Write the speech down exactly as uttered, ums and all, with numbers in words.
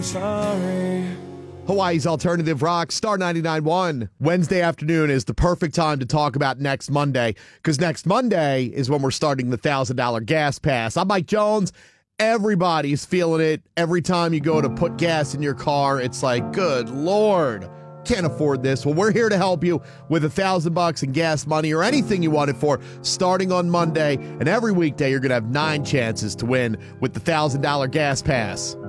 Sorry. Hawaii's Alternative Rock, Star ninety-nine point one. Wednesday afternoon is the perfect time to talk about next Monday, because next Monday is when we're starting the one thousand dollars gas pass. I'm Mike Jones. Everybody's feeling it. Every time you go to put gas in your car, it's like, good Lord, can't afford this. Well, we're here to help you with a thousand bucks in gas money or anything you want it for, starting on Monday. And every weekday, you're going to have nine chances to win with the one thousand dollars gas pass.